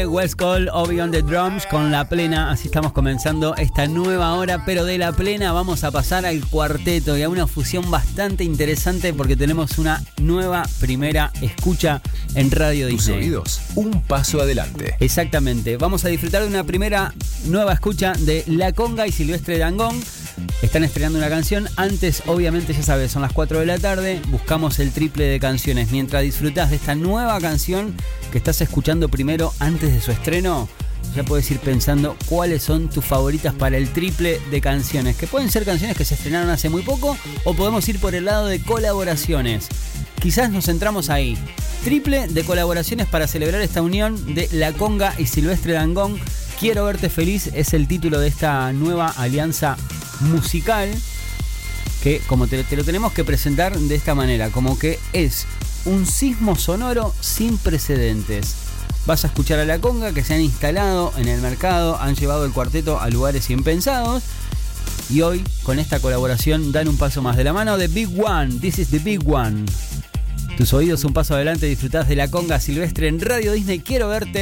Disney, West Coast, Obi on the Drums con La Plena. Así estamos comenzando esta nueva hora, pero de La Plena vamos a pasar al cuarteto y a una fusión bastante interesante porque tenemos una nueva primera escucha en Radio Disney. Tus oídos, un paso adelante. Exactamente, vamos a disfrutar de una primera nueva escucha de La Conga y Silvestre Dangond. Están estrenando una canción. Antes, obviamente, ya sabes, son las 4 de la tarde. Buscamos el triple de canciones. Mientras disfrutás de esta nueva canción que estás escuchando primero antes de su estreno, ya puedes ir pensando cuáles son tus favoritas para el triple de canciones. Que pueden ser canciones que se estrenaron hace muy poco o podemos ir por el lado de colaboraciones. Quizás nos centramos ahí. Triple de colaboraciones para celebrar esta unión de La Conga y Silvestre Dangond. Quiero verte feliz es el título de esta nueva alianza musical que, como te lo tenemos que presentar de esta manera, como que es un sismo sonoro sin precedentes. Vas a escuchar a La Conga, que se han instalado en el mercado, han llevado el cuarteto a lugares impensados y hoy con esta colaboración dan un paso más de la mano de Big One. This is the Big One. Tus oídos un paso adelante, disfrutás de La Conga Silvestre en Radio Disney. Quiero verte.